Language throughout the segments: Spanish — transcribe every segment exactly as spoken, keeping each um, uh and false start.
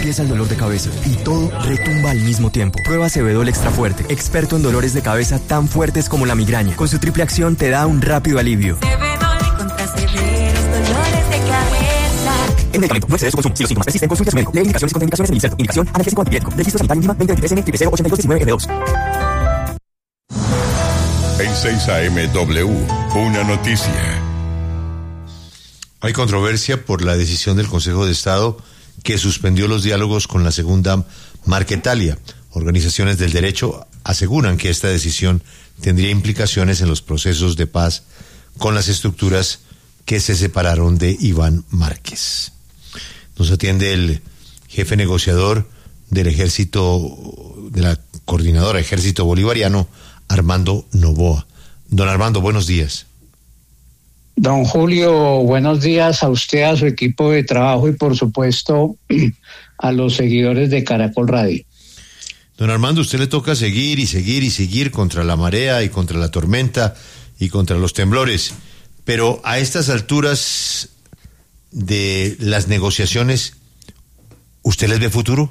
Empieza el dolor de cabeza y todo retumba al mismo tiempo. Prueba Cebedol Extra Fuerte, experto en dolores de cabeza tan fuertes como la migraña. Con su triple acción te da un rápido alivio. Cebedol contra severos dolores de cabeza. El medicamento no excede su consumo. Si los síntomas persisten, consulte a su médico. Lee indicaciones y contraindicaciones en el inserto. Indicación: analgésico antipirético. Registro sanitario mínima veinte veintitrés N triple cero ochenta y dos diecinueve F dos. En seis A M W, una noticia. Hay controversia por la decisión del Consejo de Estado que suspendió los diálogos con la segunda Marquetalia. Organizaciones del derecho aseguran que esta decisión tendría implicaciones en los procesos de paz con las estructuras que se separaron de Iván Márquez. Nos atiende el jefe negociador del ejército, de la coordinadora Ejército Bolivariano, Armando Noboa. Don Armando, buenos días. Don Julio, buenos días a usted, a su equipo de trabajo y por supuesto a los seguidores de Caracol Radio. Don Armando, usted le toca seguir y seguir y seguir contra la marea y contra la tormenta y contra los temblores, pero a estas alturas de las negociaciones, ¿usted les ve futuro?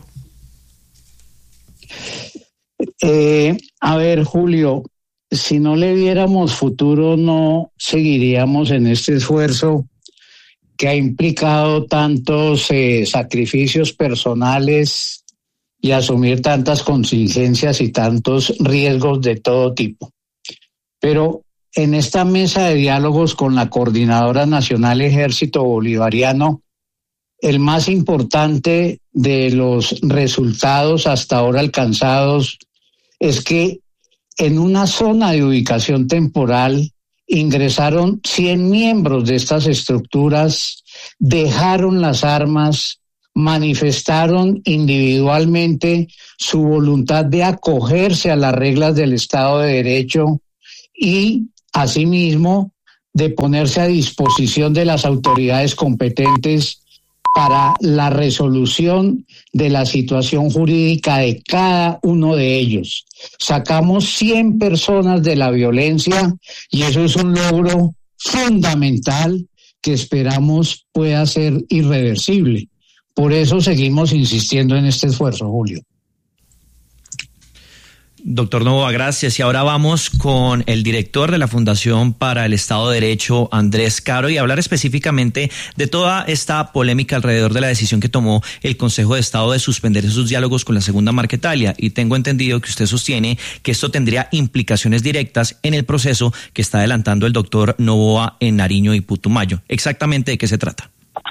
Eh, a ver, Julio, si no le viéramos futuro, no seguiríamos en este esfuerzo que ha implicado tantos eh, sacrificios personales y asumir tantas contingencias y tantos riesgos de todo tipo. Pero en esta mesa de diálogos con la Coordinadora Nacional Ejército Bolivariano, el más importante de los resultados hasta ahora alcanzados es que en una zona de ubicación temporal ingresaron cien miembros de estas estructuras, dejaron las armas, manifestaron individualmente su voluntad de acogerse a las reglas del Estado de Derecho y, asimismo, de ponerse a disposición de las autoridades competentes para la resolución de la situación jurídica de cada uno de ellos. Sacamos cien personas de la violencia y eso es un logro fundamental que esperamos pueda ser irreversible. Por eso seguimos insistiendo en este esfuerzo, Julio. Doctor Noboa, gracias. Y ahora vamos con el director de la Fundación para el Estado de Derecho, Andrés Caro, y hablar específicamente de toda esta polémica alrededor de la decisión que tomó el Consejo de Estado de suspender esos diálogos con la segunda Marquetalia. Y tengo entendido que usted sostiene que esto tendría implicaciones directas en el proceso que está adelantando el doctor Noboa en Nariño y Putumayo. ¿Exactamente de qué se trata?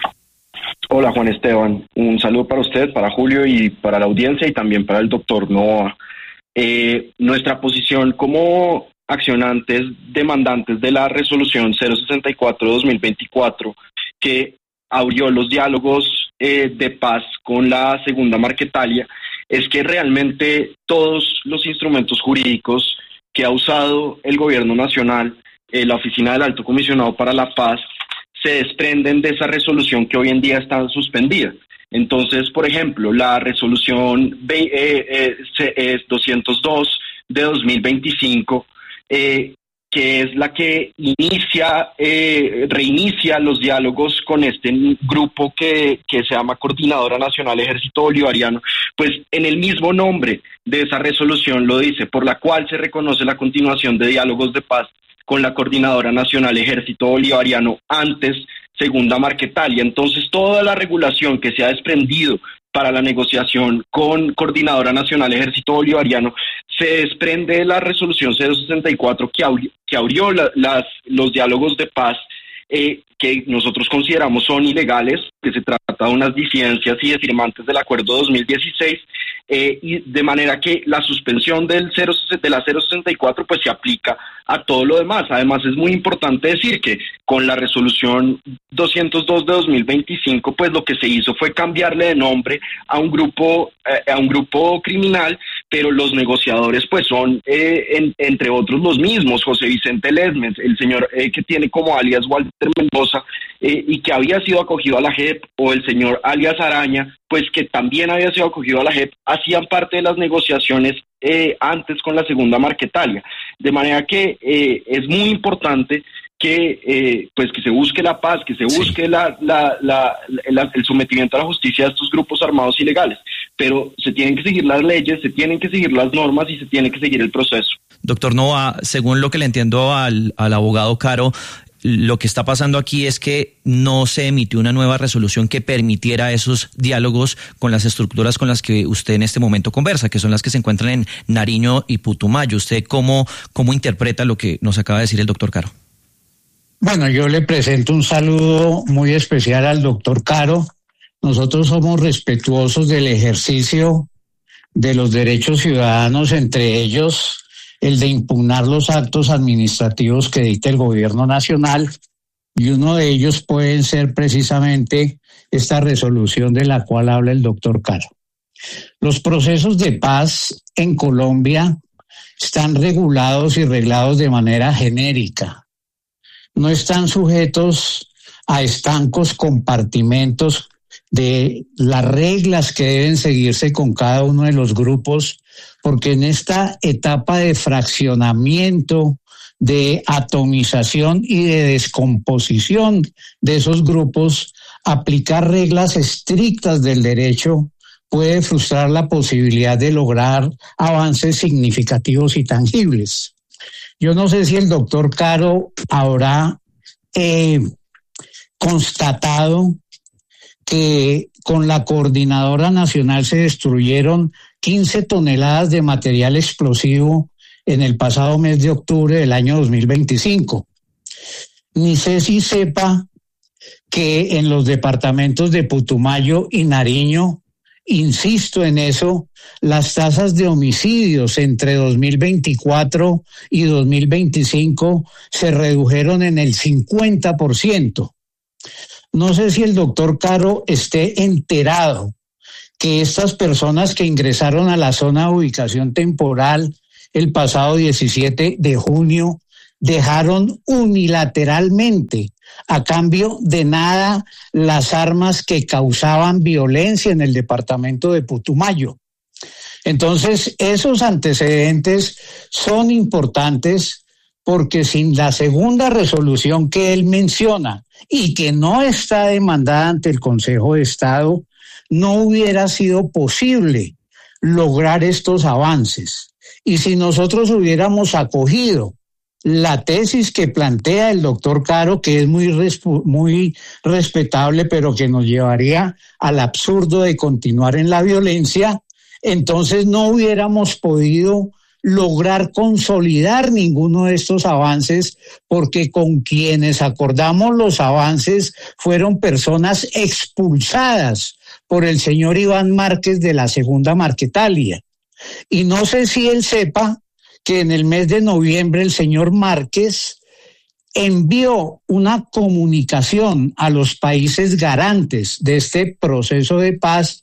Hola, Juan Esteban. Un saludo para usted, para Julio y para la audiencia y también para el doctor Noboa. Eh, nuestra posición como accionantes demandantes de la resolución cero sesenta y cuatro de dos mil veinticuatro que abrió los diálogos eh, de paz con la segunda Marquetalia es que realmente todos los instrumentos jurídicos que ha usado el gobierno nacional, eh, la Oficina del Alto Comisionado para la Paz, se desprenden de esa resolución que hoy en día está suspendida. Entonces, por ejemplo, la resolución eh, eh, doscientos dos de dos mil veinticinco, eh, que es la que inicia, eh, reinicia los diálogos con este grupo que, que se llama Coordinadora Nacional Ejército Bolivariano, pues en el mismo nombre de esa resolución lo dice, por la cual se reconoce la continuación de diálogos de paz con la Coordinadora Nacional Ejército Bolivariano, antes segunda Marquetalia. Entonces, toda la regulación que se ha desprendido para la negociación con Coordinadora Nacional Ejército Bolivariano se desprende de la resolución cero sesenta y cuatro que abrió, que abrió la, las, los diálogos de paz, eh, que nosotros consideramos son ilegales, que se trata de unas disidencias y de firmantes del acuerdo dos mil dieciséis, eh, y de manera que la suspensión del cero, de la cero sesenta y cuatro pues se aplica a todo lo demás. Además, es muy importante decir que con la resolución doscientos dos de dos mil veinticinco, pues lo que se hizo fue cambiarle de nombre a un grupo eh, a un grupo criminal, pero los negociadores pues son eh, en, entre otros los mismos, José Vicente Lesmes, el señor eh, que tiene como alias Walter Mendoza, eh, y que había sido acogido a la J E P, o el señor alias Araña, pues que también había sido acogido a la J E P, hacían parte de las negociaciones eh, antes con la segunda Marquetalia. De manera que eh, es muy importante que eh, pues que se busque la paz, que se busque sí. la, la, la, la, el sometimiento a la justicia de estos grupos armados ilegales, pero se tienen que seguir las leyes, se tienen que seguir las normas y se tiene que seguir el proceso. Doctor Novoa, según lo que le entiendo al, al abogado Caro, lo que está pasando aquí es que no se emitió una nueva resolución que permitiera esos diálogos con las estructuras con las que usted en este momento conversa, que son las que se encuentran en Nariño y Putumayo. ¿Usted cómo, cómo interpreta lo que nos acaba de decir el doctor Caro? Bueno, yo le presento un saludo muy especial al doctor Caro. Nosotros somos respetuosos del ejercicio de los derechos ciudadanos, entre ellos el de impugnar los actos administrativos que dicta el gobierno nacional, y uno de ellos puede ser precisamente esta resolución de la cual habla el doctor Caro. Los procesos de paz en Colombia están regulados y reglados de manera genérica. No están sujetos a estancos compartimentos de las reglas que deben seguirse con cada uno de los grupos, porque en esta etapa de fraccionamiento, de atomización y de descomposición de esos grupos, aplicar reglas estrictas del derecho puede frustrar la posibilidad de lograr avances significativos y tangibles. Yo no sé si el doctor Caro habrá eh, constatado que con la Coordinadora Nacional se destruyeron quince toneladas de material explosivo en el pasado mes de octubre del año dos mil veinticinco. Ni sé si sepa que en los departamentos de Putumayo y Nariño, insisto en eso, las tasas de homicidios entre dos mil veinticuatro y dos mil veinticinco se redujeron en el cincuenta por ciento. No sé si el doctor Caro esté enterado que estas personas que ingresaron a la zona de ubicación temporal el pasado diecisiete de junio dejaron unilateralmente, a cambio de nada, las armas que causaban violencia en el departamento de Putumayo. Entonces, esos antecedentes son importantes porque sin la segunda resolución que él menciona y que no está demandada ante el Consejo de Estado, no hubiera sido posible lograr estos avances. Y si nosotros hubiéramos acogido la tesis que plantea el doctor Caro, que es muy, resp- muy respetable, pero que nos llevaría al absurdo de continuar en la violencia, entonces no hubiéramos podido lograr consolidar ninguno de estos avances, porque con quienes acordamos los avances fueron personas expulsadas por el señor Iván Márquez de la Segunda Marquetalia. Y no sé si él sepa que en el mes de noviembre el señor Márquez envió una comunicación a los países garantes de este proceso de paz,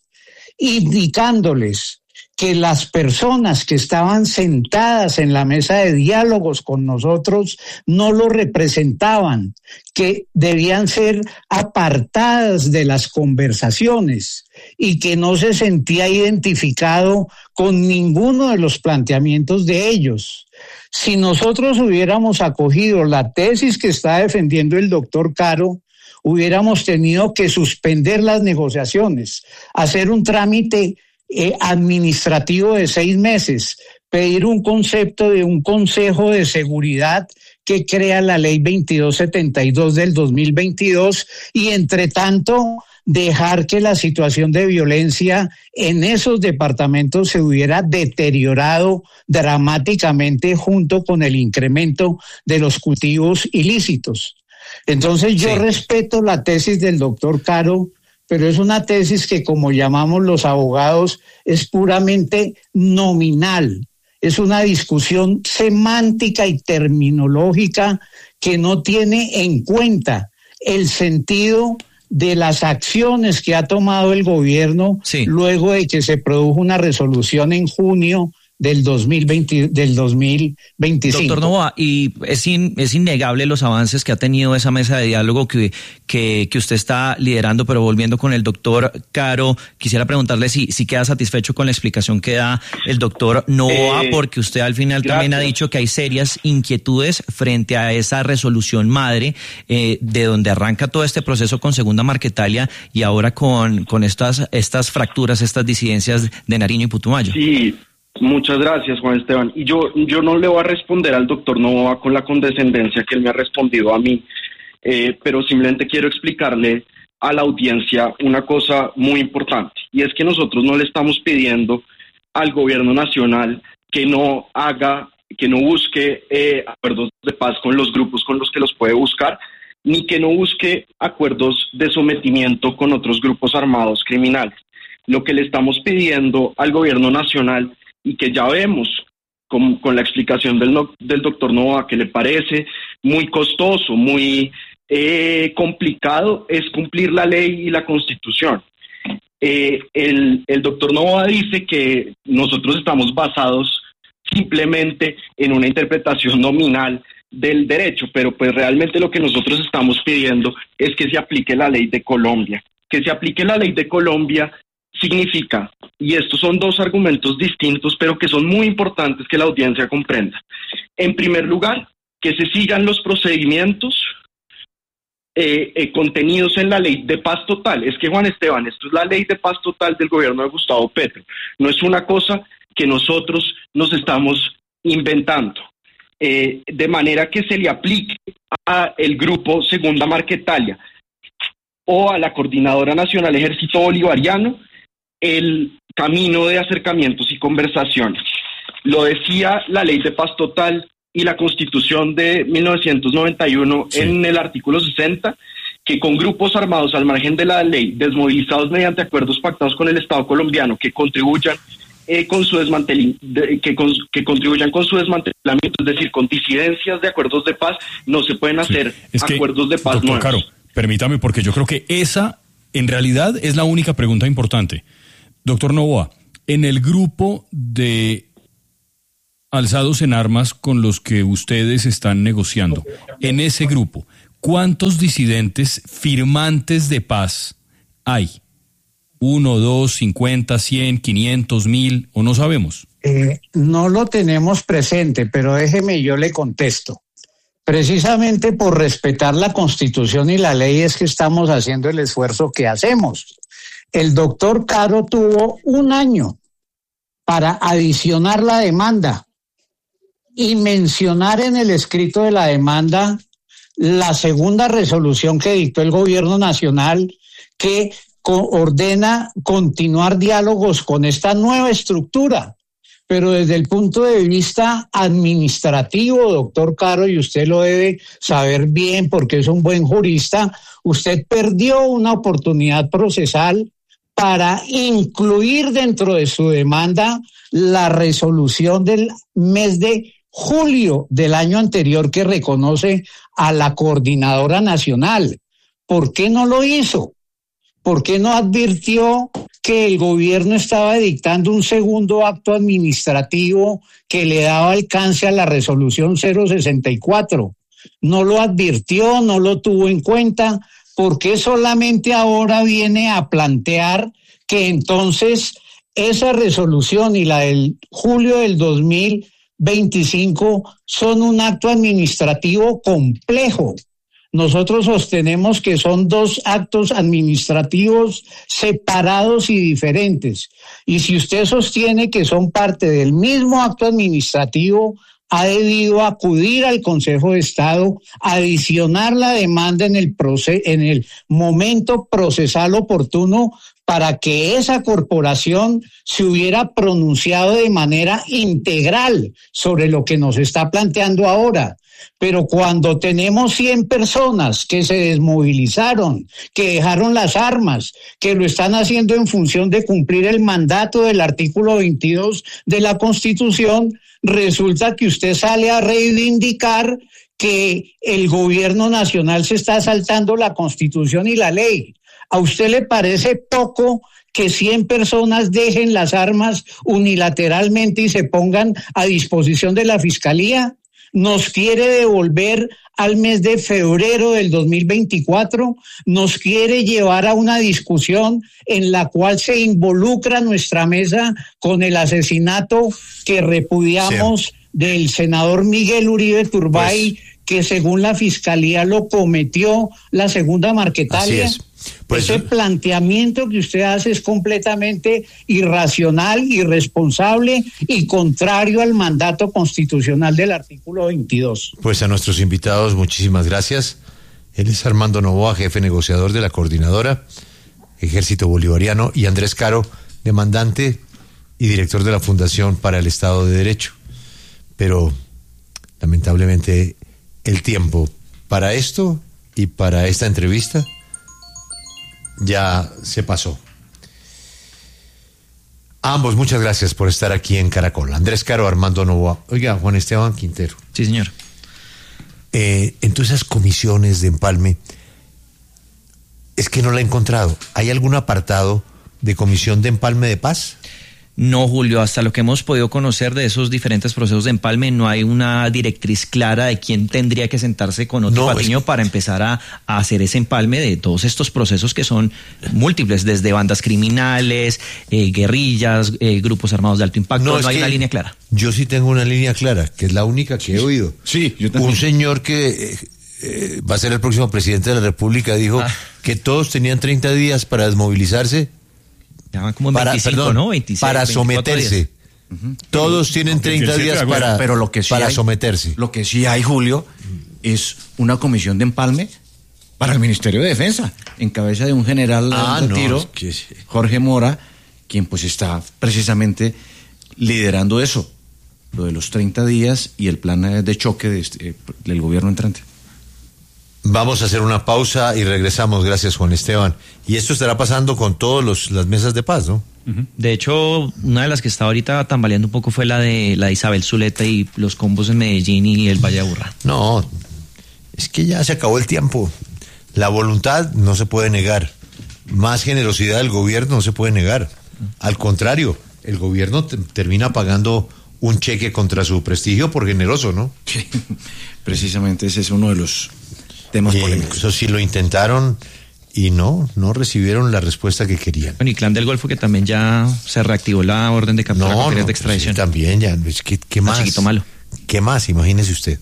indicándoles que las personas que estaban sentadas en la mesa de diálogos con nosotros no lo representaban, que debían ser apartadas de las conversaciones y que no se sentía identificado con ninguno de los planteamientos de ellos. Si nosotros hubiéramos acogido la tesis que está defendiendo el doctor Caro, hubiéramos tenido que suspender las negociaciones, hacer un trámite Eh, administrativo de seis meses, pedir un concepto de un Consejo de Seguridad que crea la ley veintidós setenta y dos del dos mil veintidós y entre tanto dejar que la situación de violencia en esos departamentos se hubiera deteriorado dramáticamente junto con el incremento de los cultivos ilícitos. Entonces yo sí. respeto la tesis del doctor Caro, pero es una tesis que, como llamamos los abogados, es puramente nominal. Es una discusión semántica y terminológica que no tiene en cuenta el sentido de las acciones que ha tomado el gobierno sí. luego de que se produjo una resolución en junio del dos mil veinte, del dos mil veinticinco. Doctor Novoa, y es, in, es innegable los avances que ha tenido esa mesa de diálogo que, que, que usted está liderando, pero volviendo con el doctor Caro, quisiera preguntarle si, si queda satisfecho con la explicación que da el doctor Novoa, eh, porque usted al final gracias. también ha dicho que hay serias inquietudes frente a esa resolución madre, eh, de donde arranca todo este proceso con Segunda Marquetalia y ahora con, con estas, estas fracturas, estas disidencias de Nariño y Putumayo. Sí. Muchas gracias, Juan Esteban. Y yo, yo no le voy a responder al doctor Novoa con la condescendencia que él me ha respondido a mí, eh, pero simplemente quiero explicarle a la audiencia una cosa muy importante, y es que nosotros no le estamos pidiendo al gobierno nacional que no haga, que no busque eh, acuerdos de paz con los grupos con los que los puede buscar, ni que no busque acuerdos de sometimiento con otros grupos armados criminales. Lo que le estamos pidiendo al gobierno nacional, y que ya vemos con, con la explicación del, no, del doctor Novoa, que le parece muy costoso, muy eh, complicado, es cumplir la ley y la Constitución. Eh, el, el doctor Novoa dice que nosotros estamos basados simplemente en una interpretación nominal del derecho, pero pues realmente lo que nosotros estamos pidiendo es que se aplique la ley de Colombia. Que se aplique la ley de Colombia significa, y estos son dos argumentos distintos, pero que son muy importantes que la audiencia comprenda. En primer lugar, que se sigan los procedimientos eh, eh, contenidos en la ley de paz total. Es que, Juan Esteban, esto es la ley de paz total del gobierno de Gustavo Petro. No es una cosa que nosotros nos estamos inventando. Eh, de manera que se le aplique a el grupo Segunda Marquetalia o a la Coordinadora Nacional Ejército Bolivariano el camino de acercamientos y conversaciones. Lo decía la Ley de Paz Total y la Constitución de mil novecientos noventa y uno, sí, en el artículo sesenta, que con grupos armados al margen de la ley, desmovilizados mediante acuerdos pactados con el Estado colombiano, que contribuyan eh, con su desmantelamiento, que, con, que contribuyan con su desmantelamiento, es decir, con disidencias de acuerdos de paz, no se pueden hacer sí, es acuerdos que, de paz nuevos. Caro, permítame, porque yo creo que esa, en realidad, es la única pregunta importante. Doctor Novoa, en el grupo de alzados en armas con los que ustedes están negociando, en ese grupo, ¿cuántos disidentes firmantes de paz hay? ¿Uno, dos, cincuenta, cien, quinientos, mil o no sabemos? Eh, no lo tenemos presente, pero déjeme, yo le contesto. Precisamente por respetar la Constitución y la ley es que estamos haciendo el esfuerzo que hacemos. El doctor Caro tuvo un año para adicionar la demanda y mencionar en el escrito de la demanda la segunda resolución que dictó el gobierno nacional, que co- ordena continuar diálogos con esta nueva estructura. Pero desde el punto de vista administrativo, doctor Caro, y usted lo debe saber bien porque es un buen jurista, usted perdió una oportunidad procesal para incluir dentro de su demanda la resolución del mes de julio del año anterior que reconoce a la Coordinadora Nacional. ¿Por qué no lo hizo? ¿Por qué no advirtió que el gobierno estaba dictando un segundo acto administrativo que le daba alcance a la resolución cero sesenta y cuatro? No lo advirtió, no lo tuvo en cuenta. ¿Por qué solamente ahora viene a plantear que entonces esa resolución y la del julio del dos mil veinticinco son un acto administrativo complejo? Nosotros sostenemos que son dos actos administrativos separados y diferentes. Y si usted sostiene que son parte del mismo acto administrativo, ha debido acudir al Consejo de Estado, adicionar la demanda en el proce- en el momento procesal oportuno para que esa corporación se hubiera pronunciado de manera integral sobre lo que nos está planteando ahora. Pero cuando tenemos cien personas que se desmovilizaron, que dejaron las armas, que lo están haciendo en función de cumplir el mandato del artículo veintidós de la Constitución, resulta que usted sale a reivindicar que el gobierno nacional se está saltando la Constitución y la ley. ¿A usted le parece poco que cien personas dejen las armas unilateralmente y se pongan a disposición de la Fiscalía. Nos quiere devolver al mes de febrero del dos mil veinticuatro, nos quiere llevar a una discusión en la cual se involucra nuestra mesa con el asesinato que repudiamos sí. del senador Miguel Uribe Turbay, pues, que según la Fiscalía lo cometió la segunda Marquetalia. Así es. Pues, ese planteamiento que usted hace es completamente irracional, irresponsable y contrario al mandato constitucional del artículo veintidós. Pues a nuestros invitados, muchísimas gracias. Él es Armando Noboa, jefe negociador de la Coordinadora Ejército Bolivariano, y Andrés Caro, demandante y director de la Fundación para el Estado de Derecho. Pero lamentablemente el tiempo para esto y para esta entrevista ya se pasó. A ambos, muchas gracias por estar aquí en Caracol. Andrés Caro, Armando Noboa. Oiga, Juan Esteban Quintero. Sí, señor. Eh, en todas esas comisiones de empalme, es que no la he encontrado. ¿Hay algún apartado de comisión de empalme de paz? No, Julio, hasta lo que hemos podido conocer de esos diferentes procesos de empalme, no hay una directriz clara de quién tendría que sentarse con otro no, patiño es que... para empezar a, a hacer ese empalme de todos estos procesos que son múltiples, desde bandas criminales, eh, guerrillas, eh, grupos armados de alto impacto. No, no hay una línea clara. Yo sí tengo una línea clara, que es la única que he oído. Sí, yo también. Un señor que eh, eh, va a ser el próximo presidente de la República dijo ah. que todos tenían treinta días para desmovilizarse. Como en para, veinticinco, perdón, ¿no? veintiséis, para someterse. Uh-huh. Todos pero, tienen treinta días para, pero lo que sí para hay, someterse. Lo que sí hay, Julio, es una comisión de empalme para el Ministerio de Defensa, en cabeza de un general ah, de no, tiro, es que... Jorge Mora, quien pues está precisamente liderando eso, lo de los treinta días y el plan de choque de este, eh, del gobierno entrante. Vamos a hacer una pausa y regresamos. Gracias, Juan Esteban. Y esto estará pasando con todas las mesas de paz, ¿no? Uh-huh. De hecho, una de las que está ahorita tambaleando un poco fue la de la de Isabel Zuleta y los combos en Medellín y el Valle de Aburrá. No, es que ya se acabó el tiempo. La voluntad no se puede negar. Más generosidad del gobierno no se puede negar. Al contrario, el gobierno te- termina pagando un cheque contra su prestigio por generoso, ¿no? Sí, precisamente ese es uno de los temas polémicos. Eso sí lo intentaron y no, no recibieron la respuesta que querían. Bueno, y Clan del Golfo, que también ya se reactivó la orden de captura no, no, de extradición. Sí, también, ya, es que, ¿qué más? Chiquito malo. ¿Qué más? Imagínese usted.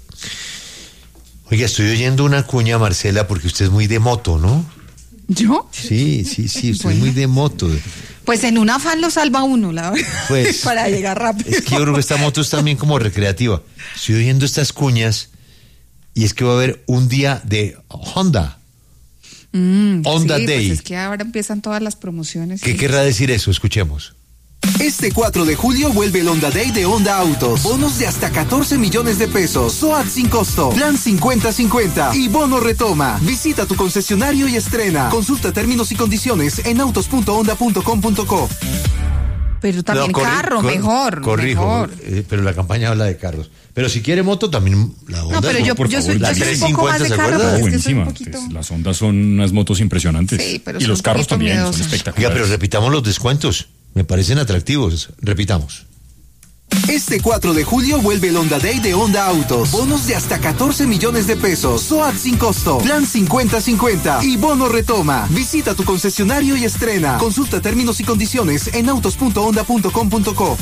Oiga, estoy oyendo una cuña, Marcela, porque usted es muy de moto, ¿no? ¿Yo? Sí, sí, sí, usted Bueno. es muy de moto. Pues en un afán lo salva uno, la verdad. Pues, para llegar rápido. Es que yo creo que esta moto es también como recreativa. Estoy oyendo estas cuñas y es que va a haber un día de Honda. Mm, Honda sí, Day. Pues es que ahora empiezan todas las promociones. ¿Qué sí. querrá decir eso? Escuchemos. Este cuatro de julio vuelve el Honda Day de Honda Autos. Bonos de hasta catorce millones de pesos. S O A T sin costo. Plan cincuenta cincuenta. Y bono retoma. Visita tu concesionario y estrena. Consulta términos y condiciones en autos punto honda punto com punto co. Pero también No, corri- carro, cor- mejor. Corrijo, mejor. eh, pero la campaña habla de carros. Pero si quiere moto, también la Honda. No, pero yo, por yo favor, soy, la yo soy un trescientos poco más de cincuenta, ¿se carro, acuerda? pero es que soy un Buenísima. poquito... Pues, las Hondas son unas motos impresionantes. Sí, pero y son los un carros poquito también son miedosas. Oiga, espectaculares. pero repitamos los descuentos. Me parecen atractivos. Repitamos. Este cuatro de julio vuelve el Honda Day de Honda Autos. Bonos de hasta catorce millones de pesos. S O A T sin costo. Plan cincuenta cincuenta. Y bono retoma. Visita tu concesionario y estrena. Consulta términos y condiciones en autos punto honda punto com punto co.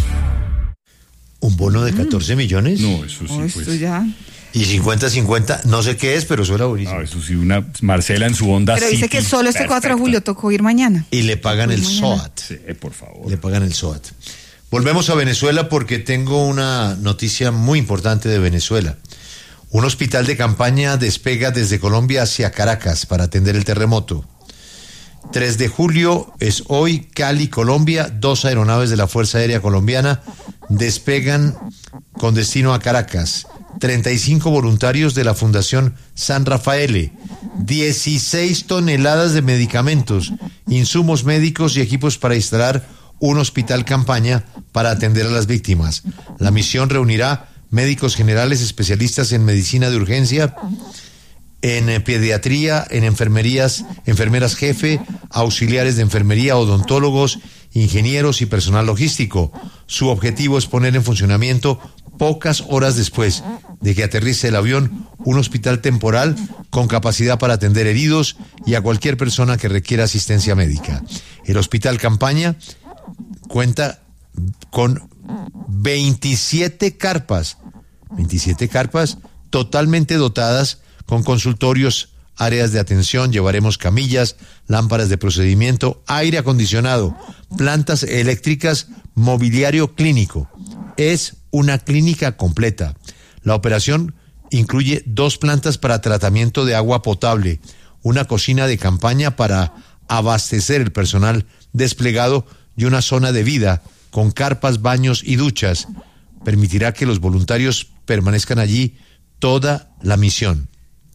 ¿Un bono de catorce millones? No, eso sí, Oh, pues. esto ya... Y cincuenta cincuenta, no sé qué es, pero suena buenísimo. Ah, eso sí, una Marcela en su Honda Pero dice City, que solo este cuatro de julio perfecta. tocó ir mañana. Y le pagan el S O A T. Sí, por favor. Le pagan el S O A T. Volvemos a Venezuela porque tengo una noticia muy importante de Venezuela. Un hospital de campaña despega desde Colombia hacia Caracas para atender el terremoto. tres de julio es hoy, Cali, Colombia. Dos aeronaves de la Fuerza Aérea Colombiana despegan con destino a Caracas. treinta y cinco voluntarios de la Fundación San Rafael. dieciséis toneladas de medicamentos, insumos médicos y equipos para instalar un hospital campaña para atender a las víctimas. La misión reunirá médicos generales especialistas en medicina de urgencia en eh, pediatría, en enfermerías, enfermeras jefe, auxiliares de enfermería, odontólogos, ingenieros y personal logístico. Su objetivo es poner en funcionamiento, pocas horas después de que aterrice el avión, un hospital temporal con capacidad para atender heridos y a cualquier persona que requiera asistencia médica. El hospital campaña cuenta con veintisiete carpas, veintisiete carpas totalmente dotadas con consultorios, áreas de atención, llevaremos camillas, lámparas de procedimiento, aire acondicionado, plantas eléctricas, mobiliario clínico. Es una clínica completa. La operación incluye dos plantas para tratamiento de agua potable, una cocina de campaña para abastecer el personal desplegado y una zona de vida con carpas, baños y duchas. Permitirá que los voluntarios permanezcan allí toda la misión.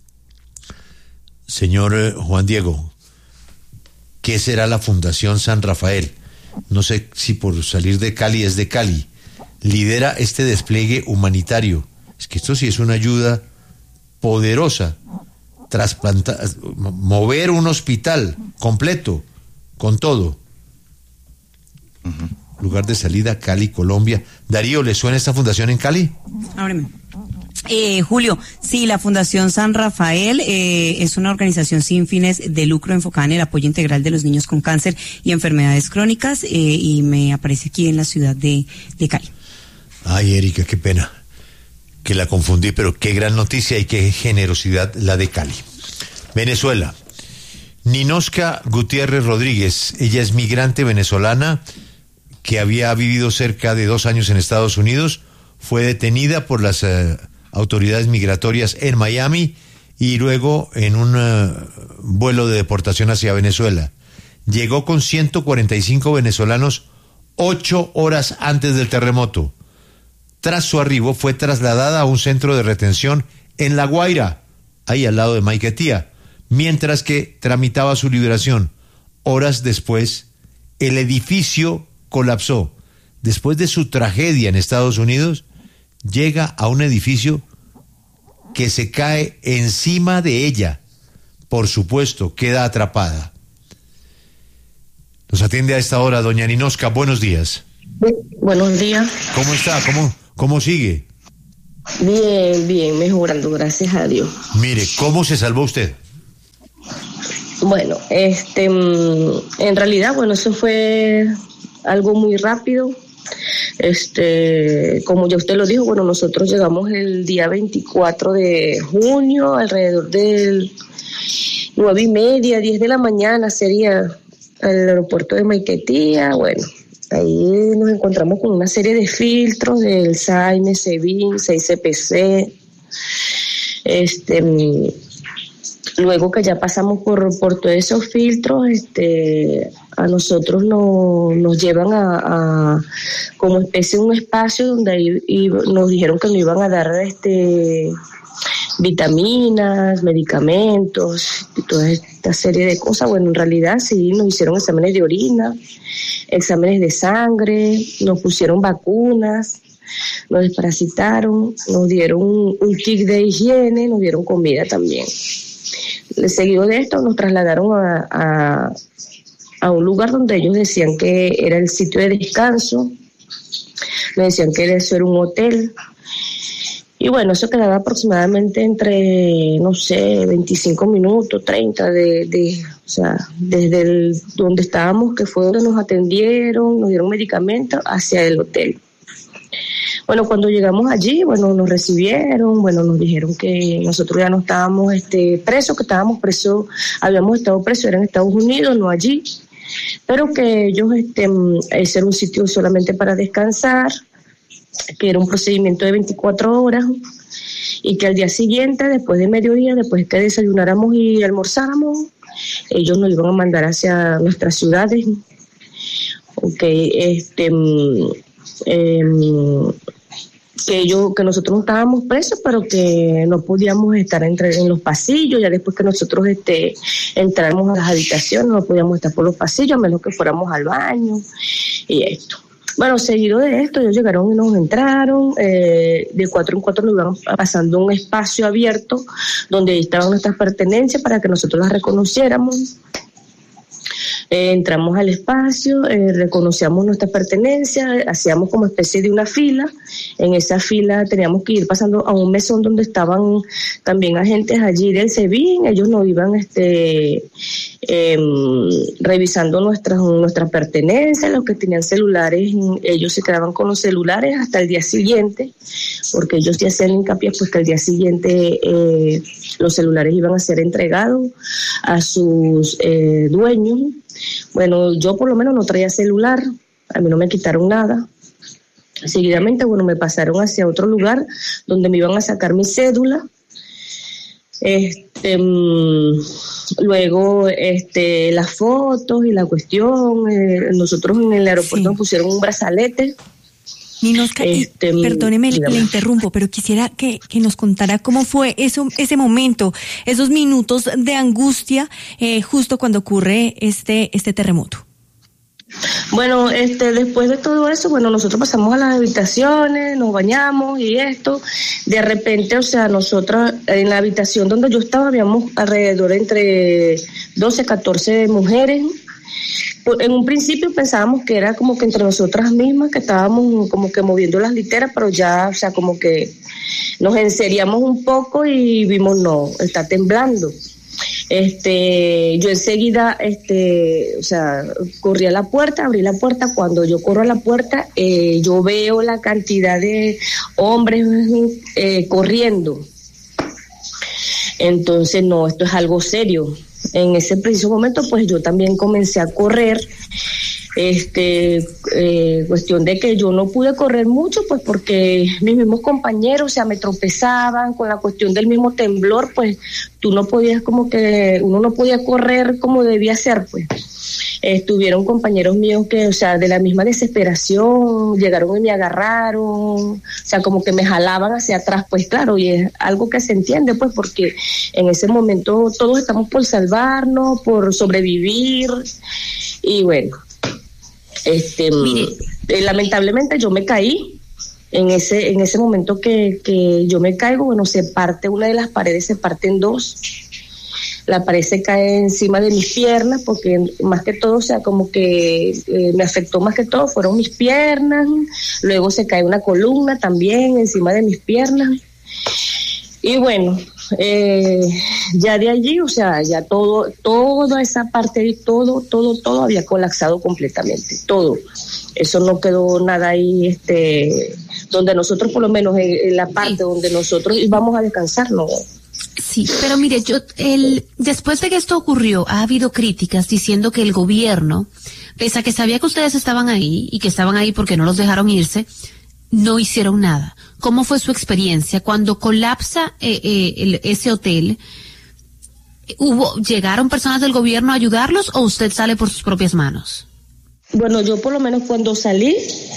Señor eh, Juan Diego, ¿qué será la Fundación San Rafael? No sé si por salir de Cali es de Cali. Lidera este despliegue humanitario. Es que esto sí es una ayuda poderosa. Trasplantar, mover un hospital completo, con todo. Uh-huh. Lugar de salida, Cali, Colombia. Darío, ¿le suena esta fundación en Cali? Ábreme. Eh, Julio, sí, la Fundación San Rafael eh, es una organización sin fines de lucro enfocada en el apoyo integral de los niños con cáncer y enfermedades crónicas eh, y me aparece aquí en la ciudad de, de Cali. Ay, Erika, qué pena que la confundí, pero qué gran noticia y qué generosidad la de Cali. Venezuela. Ninosca Gutiérrez Rodríguez, ella es migrante venezolana que había vivido cerca de dos años en Estados Unidos, fue detenida por las uh, autoridades migratorias en Miami y luego en un uh, vuelo de deportación hacia Venezuela. Llegó con ciento cuarenta y cinco venezolanos ocho horas antes del terremoto. Tras su arribo fue trasladada a un centro de retención en La Guaira, ahí al lado de Maiquetía, mientras que tramitaba su liberación. Horas después, el edificio colapsó. Después de su tragedia en Estados Unidos, llega a un edificio que se cae encima de ella. Por supuesto, queda atrapada. Nos atiende a esta hora doña Ninosca. Buenos días. Buenos días. ¿Cómo está? ¿Cómo, cómo sigue? Bien, bien, mejorando, gracias a Dios. Mire, ¿cómo se salvó usted? Bueno, este, en realidad, bueno, eso fue algo muy rápido. Este, como ya usted lo dijo, bueno, nosotros llegamos el día veinticuatro de junio, alrededor del nueve y media, diez de la mañana sería al aeropuerto de Maiquetía. Bueno, ahí nos encontramos con una serie de filtros del SAIME, SEBIN, seis C P C. Este, luego que ya pasamos por, por todos esos filtros, este, a nosotros no, nos llevan a, a como especie de un espacio donde ahí y nos dijeron que nos iban a dar este vitaminas, medicamentos y toda esta serie de cosas. Bueno, en realidad sí, nos hicieron exámenes de orina, exámenes de sangre, nos pusieron vacunas, nos desparasitaron, nos dieron un, un kit de higiene, nos dieron comida también. Seguido de esto nos trasladaron a, a, a un lugar donde ellos decían que era el sitio de descanso, nos decían que eso era un hotel. Y bueno, eso quedaba aproximadamente entre, no sé, veinticinco minutos, treinta, de, de, o sea, desde el, donde estábamos, que fue donde nos atendieron, nos dieron medicamentos, hacia el hotel. Bueno, cuando llegamos allí, bueno, nos recibieron, bueno, nos dijeron que nosotros ya no estábamos este, presos, que estábamos presos, habíamos estado presos, era en Estados Unidos, no allí, pero que ellos, este, ese era un sitio solamente para descansar, que era un procedimiento de veinticuatro horas y que al día siguiente, después de mediodía, después que desayunáramos y almorzáramos, ellos nos iban a mandar hacia nuestras ciudades. Ok, este, eh, que ellos, que nosotros no estábamos presos, pero que no podíamos estar entre, en los pasillos, ya después que nosotros este, entráramos a las habitaciones, no podíamos estar por los pasillos, a menos que fuéramos al baño y esto. Bueno, seguido de esto, ellos llegaron y nos entraron, eh, de cuatro en cuatro nos iban pasando un espacio abierto donde estaban nuestras pertenencias para que nosotros las reconociéramos. Eh, entramos al espacio, eh, reconocíamos nuestras pertenencias, hacíamos como especie de una fila. En esa fila teníamos que ir pasando a un mesón donde estaban también agentes allí del SEBIN. Ellos nos iban este, eh, revisando nuestras, nuestras pertenencias. Los que tenían celulares, ellos se quedaban con los celulares hasta el día siguiente, porque ellos ya hacían hincapié pues que al día siguiente eh, los celulares iban a ser entregados a sus eh, dueños. Bueno, yo por lo menos no traía celular, a mí no me quitaron nada. Seguidamente, bueno, me pasaron hacia otro lugar donde me iban a sacar mi cédula. Este, luego, este, las fotos y la cuestión. Eh, nosotros en el aeropuerto sí. nos pusieron un brazalete. Ninosca, este, perdóneme, dígame. Le interrumpo, pero quisiera que, que nos contara cómo fue eso, ese momento, esos minutos de angustia, eh, justo cuando ocurre este, este terremoto. Bueno, este, después de todo eso, bueno, nosotros pasamos a las habitaciones, nos bañamos y esto, de repente, o sea, nosotros en la habitación donde yo estaba, habíamos alrededor entre doce, catorce mujeres. En un principio pensábamos que era como que entre nosotras mismas, que estábamos como que moviendo las literas, pero ya, o sea, como que nos enseriamos un poco y vimos, no, está temblando. Este, yo enseguida, este, o sea, corrí a la puerta, abrí la puerta. Cuando yo corro a la puerta, eh, yo veo la cantidad de hombres eh, corriendo. Entonces, no, esto es algo serio. En ese preciso momento, pues yo también comencé a correr, este, eh, cuestión de que yo no pude correr mucho, pues porque mis mismos compañeros, o sea, me tropezaban con la cuestión del mismo temblor, pues tú no podías como que, uno no podía correr como debía ser, pues. Estuvieron compañeros míos que, o sea, de la misma desesperación, llegaron y me agarraron, o sea, como que me jalaban hacia atrás, pues claro, y es algo que se entiende, pues, porque en ese momento todos estamos por salvarnos, por sobrevivir, y bueno, este, eh, lamentablemente yo me caí, en ese, en ese momento que, que yo me caigo, bueno, se parte, una de las paredes se parte en dos. La pared se cae encima de mis piernas, porque más que todo, o sea, como que eh, me afectó más que todo, fueron mis piernas. Luego se cae una columna también encima de mis piernas. Y bueno, eh, ya de allí, o sea, ya todo, toda esa parte, todo, todo, todo había colapsado completamente, todo. Eso no quedó nada ahí, este, donde nosotros, por lo menos en, en la parte sí. donde nosotros íbamos a descansar, no. Sí, pero mire, yo, el, después de que esto ocurrió, ha habido críticas diciendo que el gobierno, pese a que sabía que ustedes estaban ahí y que estaban ahí porque no los dejaron irse, no hicieron nada. ¿Cómo fue su experiencia cuando colapsa eh, eh, el, ese hotel? ¿Hubo, llegaron personas del gobierno a ayudarlos o usted sale por sus propias manos? Bueno, yo por lo menos cuando salí,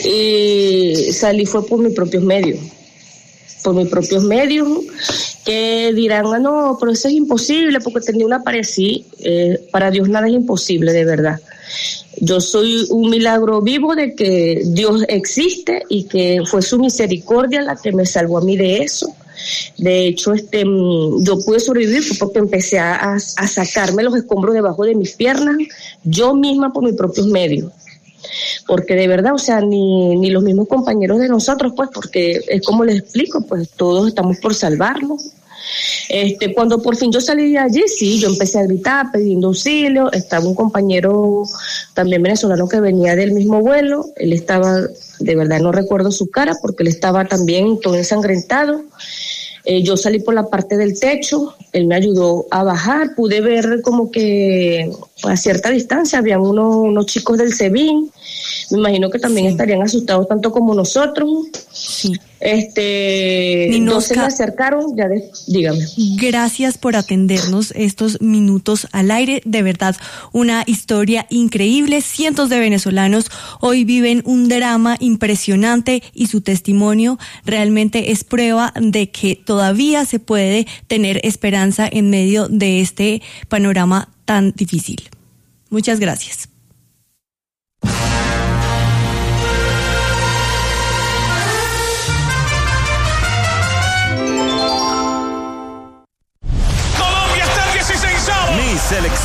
eh, salí fue por mis propios medios. por mis propios medios, que dirán, ah, no, pero eso es imposible, porque tenía una pared así. Eh, para Dios nada es imposible, de verdad. Yo soy un milagro vivo de que Dios existe y que fue su misericordia la que me salvó a mí de eso. De hecho, este, yo pude sobrevivir porque empecé a, a sacarme los escombros debajo de mis piernas, yo misma por mis propios medios. Porque de verdad, o sea, ni, ni los mismos compañeros de nosotros, pues, porque es como les explico, pues todos estamos por salvarnos. Este, cuando por fin yo salí de allí, sí, yo empecé a gritar pidiendo auxilio. Estaba un compañero también venezolano que venía del mismo vuelo, él estaba, de verdad no recuerdo su cara, porque él estaba también todo ensangrentado. Eh, yo salí por la parte del techo, él me ayudó a bajar, pude ver como que a cierta distancia habían unos, unos chicos del SEBIN, me imagino que también sí. estarían asustados tanto como nosotros. Sí. Este, Ninosca, no se me acercaron, ya de, dígame. Gracias por atendernos estos minutos al aire, de verdad, una historia increíble. Cientos de venezolanos hoy viven un drama impresionante y su testimonio realmente es prueba de que todavía se puede tener esperanza en medio de este panorama tan difícil. Muchas gracias.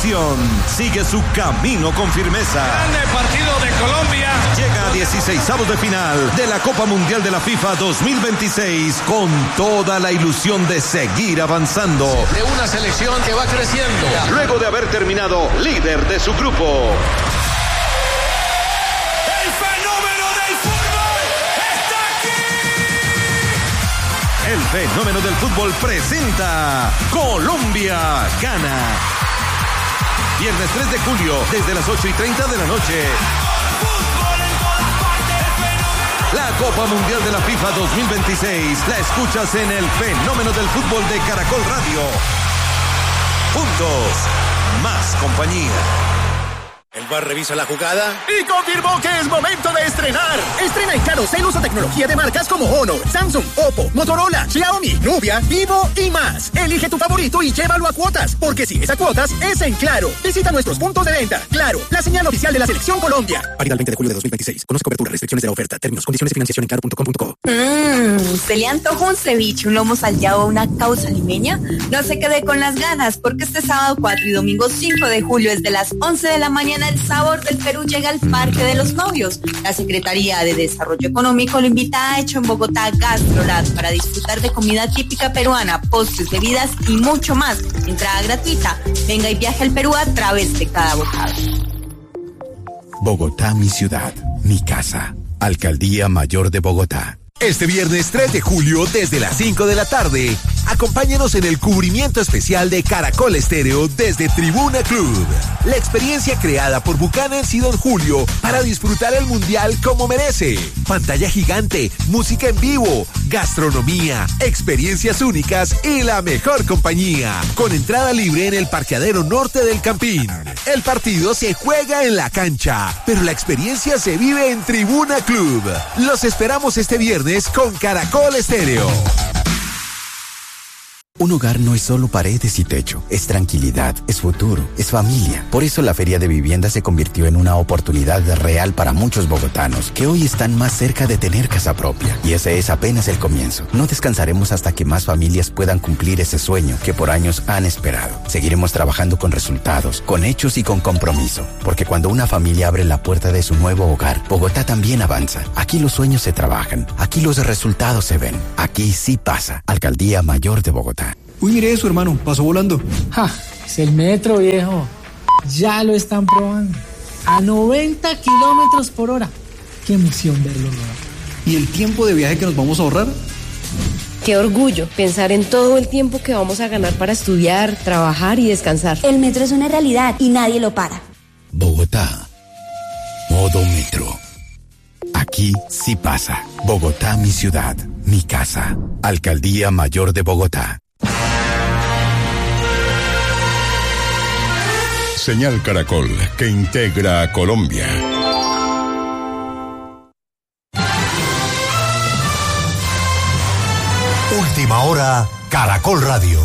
selección sigue su camino con firmeza. Grande partido de Colombia. Llega a dieciseisavos de final de la Copa Mundial de la FIFA dos mil veintiséis con toda la ilusión de seguir avanzando. De una selección que va creciendo. Luego de haber terminado líder de su grupo. ¡El fenómeno del fútbol está aquí! El fenómeno del fútbol presenta Colombia gana. Viernes tres de julio, desde las ocho y treinta de la noche. La Copa Mundial de la FIFA dos mil veintiséis la escuchas en el fenómeno del fútbol de Caracol Radio. Juntos, más compañía. El V A R revisa la jugada y confirmó que es momento de estrenar. Estrena en Carocel uso tecnología de marcas como Honor, Samsung, Oppo, Motorola, Xiaomi, Nubia, Vivo y más. Elige tu favorito y llévalo a cuotas, porque si es a cuotas, es en Claro. Visita nuestros puntos de venta. Claro, la señal oficial de la Selección Colombia. Válida el veinte de julio de dos mil veintiséis. Conoce cobertura, restricciones de la oferta, términos, condiciones de financiación en claro punto com punto co. Mmm, ¿se le antojó un ceviche, un lomo salteado o una causa limeña? No se quede con las ganas, porque este sábado cuatro y domingo cinco de julio, desde las once de la mañana, el sabor del Perú llega al Parque de los Novios. La Secretaría de Desarrollo Económico lo invita a Hecho en Bogotá Gastrolab para disfrutar de comida típica peruana, postres, bebidas y mucho más. Entrada gratuita. Venga y viaje al Perú a través de cada bocado. Bogotá, mi ciudad, mi casa. Alcaldía Mayor de Bogotá. Este viernes tres de julio, desde las cinco de la tarde, acompáñenos en el cubrimiento especial de Caracol Estéreo desde Tribuna Club. La experiencia creada por Bucaners y Don Julio para disfrutar el Mundial como merece. Pantalla gigante, música en vivo, gastronomía, experiencias únicas y la mejor compañía. Con entrada libre en el parqueadero norte del Campín. El partido se juega en la cancha, pero la experiencia se vive en Tribuna Club. Los esperamos este viernes con Caracol Estéreo. Un hogar no es solo paredes y techo, es tranquilidad, es futuro, es familia. Por eso la Feria de Vivienda se convirtió en una oportunidad real para muchos bogotanos que hoy están más cerca de tener casa propia. Y ese es apenas el comienzo. No descansaremos hasta que más familias puedan cumplir ese sueño que por años han esperado. Seguiremos trabajando con resultados, con hechos y con compromiso. Porque cuando una familia abre la puerta de su nuevo hogar, Bogotá también avanza. Aquí los sueños se trabajan, aquí los resultados se ven. Aquí sí pasa. Alcaldía Mayor de Bogotá. Uy, mire eso, hermano, pasó volando. Ja, es el metro, viejo. Ya lo están probando. A noventa kilómetros por hora. Qué emoción verlo, ¿no? ¿Y el tiempo de viaje que nos vamos a ahorrar? Qué orgullo pensar en todo el tiempo que vamos a ganar para estudiar, trabajar y descansar. El metro es una realidad y nadie lo para. Bogotá. Modo metro. Aquí sí pasa. Bogotá, mi ciudad, mi casa. Alcaldía Mayor de Bogotá. Señal Caracol, que integra a Colombia. Última hora, Caracol Radio.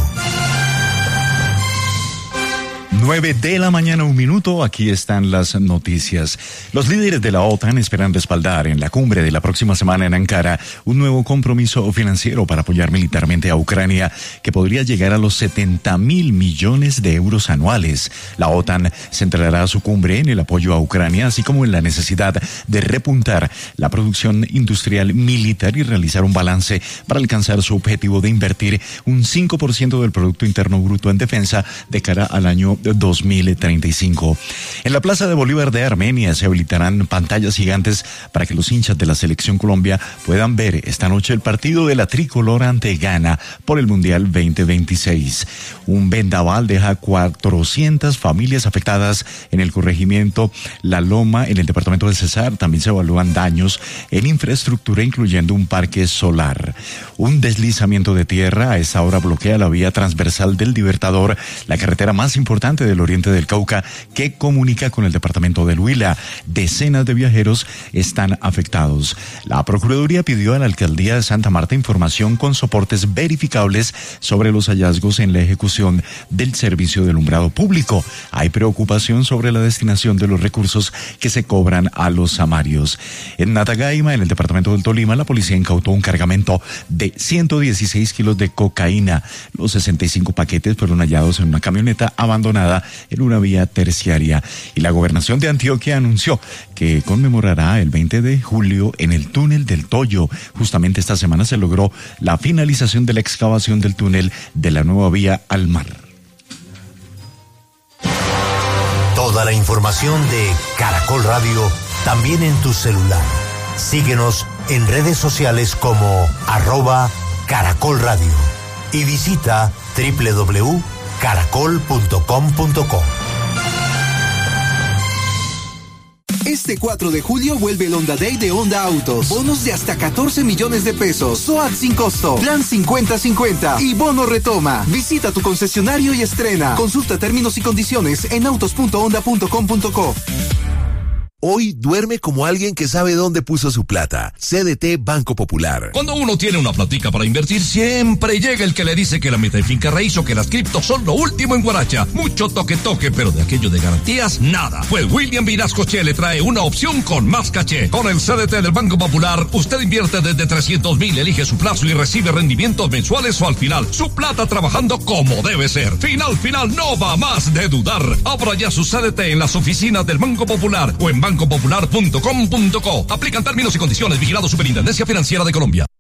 nueve de la mañana, un minuto, aquí están las noticias. Los líderes de la OTAN esperan respaldar en la cumbre de la próxima semana en Ankara un nuevo compromiso financiero para apoyar militarmente a Ucrania que podría llegar a los setenta mil millones de euros anuales. La OTAN centrará su cumbre en el apoyo a Ucrania, así como en la necesidad de repuntar la producción industrial militar y realizar un balance para alcanzar su objetivo de invertir un cinco por ciento del Producto Interno Bruto en defensa de cara al año dos mil treinta y cinco. En la Plaza de Bolívar de Armenia se habilitarán pantallas gigantes para que los hinchas de la Selección Colombia puedan ver esta noche el partido de la tricolor ante Ghana por el Mundial veinte veintiséis. Un vendaval deja cuatrocientas familias afectadas en el corregimiento La Loma, en el departamento del Cesar. También se evalúan daños en infraestructura, incluyendo un parque solar. Un deslizamiento de tierra a esta hora bloquea la vía transversal del Libertador, la carretera más importante del oriente del Cauca que comunica con el departamento del Huila. Decenas de viajeros están afectados. La Procuraduría pidió a la Alcaldía de Santa Marta información con soportes verificables sobre los hallazgos en la ejecución del servicio de alumbrado público. Hay preocupación sobre la destinación de los recursos que se cobran a los samarios. En Natagaima, en el departamento del Tolima, la policía incautó un cargamento de ciento dieciséis kilos de cocaína. Los sesenta y cinco paquetes fueron hallados en una camioneta abandonada transformada en una vía terciaria. Y la gobernación de Antioquia anunció que conmemorará el veinte de julio en el túnel del Toyo. Justamente esta semana se logró la finalización de la excavación del túnel de la nueva vía al mar. Toda la información de Caracol Radio también en tu celular. Síguenos en redes sociales como arroba Caracol Radio y visita doble u doble u doble u punto caracol punto com punto co. Este cuatro de julio vuelve el Honda Day de Honda Autos. Bonos de hasta catorce millones de pesos. S O A T sin costo. Plan cincuenta cincuenta. Y bono retoma. Visita tu concesionario y estrena. Consulta términos y condiciones en autos punto honda punto com punto co. Hoy duerme como alguien que sabe dónde puso su plata. C D T Banco Popular. Cuando uno tiene una platica para invertir, siempre llega el que le dice que la meta de finca raíz o que las criptos son lo último en Guaracha. Mucho toque toque, pero de aquello de garantías, nada. Pues William Vinascoche le trae una opción con más caché. Con el C D T del Banco Popular, usted invierte desde trescientos mil, elige su plazo y recibe rendimientos mensuales o al final. Su plata trabajando como debe ser. Final, final, no va más de dudar. Abra ya su C D T en las oficinas del Banco Popular o en banco popular punto com punto co. Aplican términos y condiciones. Vigilado Superintendencia Financiera de Colombia.